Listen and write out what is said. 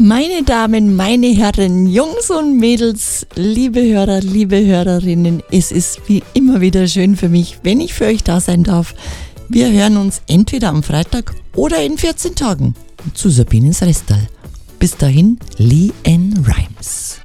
Meine Damen, meine Herren, Jungs und Mädels, liebe Hörer, liebe Hörerinnen, es ist wie immer wieder schön für mich, wenn ich für euch da sein darf. Wir hören uns entweder am Freitag oder in 14 Tagen zu Sabines Restal. Bis dahin, LeAnn Rimes.